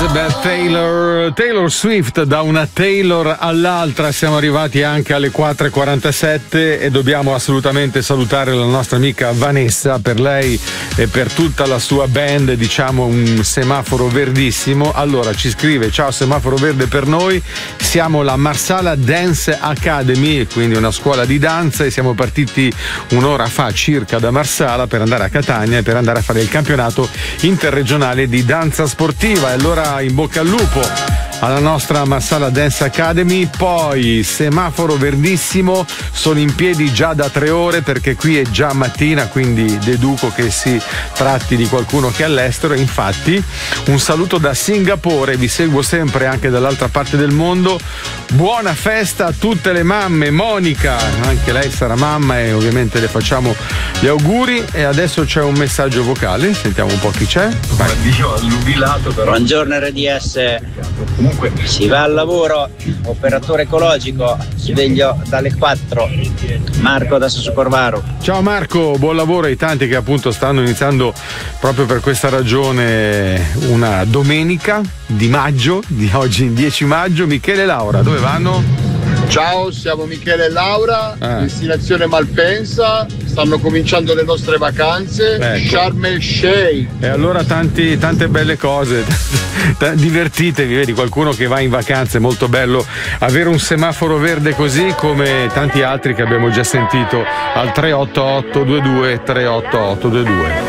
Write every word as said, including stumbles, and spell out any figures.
Elizabeth Taylor, Taylor Swift, da una Taylor all'altra. Siamo arrivati anche alle quattro e quarantasette e dobbiamo assolutamente salutare la nostra amica Vanessa. Per lei e per tutta la sua band, diciamo, un semaforo verdissimo. Allora ci scrive: ciao, semaforo verde per noi, siamo la Marsala Dance Academy, quindi una scuola di danza, e siamo partiti un'ora fa circa da Marsala per andare a Catania e per andare a fare il campionato interregionale di danza sportiva. E allora in bocca al lupo alla nostra Marsala Dance Academy. Poi semaforo verdissimo, sono in piedi già da tre ore perché qui è già mattina, quindi deduco che si tratti di qualcuno che è all'estero. Infatti un saluto da Singapore, vi seguo sempre anche dall'altra parte del mondo. Buona festa a tutte le mamme. Monica, anche lei sarà mamma e ovviamente le facciamo gli auguri. E adesso c'è un messaggio vocale, sentiamo un po' chi c'è. Vai. Buongiorno R D S. Comunque si va al lavoro, operatore ecologico, sveglio dalle quattro. Marco da Sassocorvaro. Ciao Marco, buon lavoro ai tanti che appunto stanno iniziando proprio per questa ragione una domenica di maggio, di oggi in dieci maggio. Michele e Laura, dove vanno? Ciao, siamo Michele e Laura, ah. destinazione Malpensa, stanno cominciando le nostre vacanze, ecco. Sharm el Sheikh. E allora tanti, tante belle cose, divertitevi, vedi, qualcuno che va in vacanze, è molto bello avere un semaforo verde così come tanti altri che abbiamo già sentito al tre otto otto due due tre otto otto due due.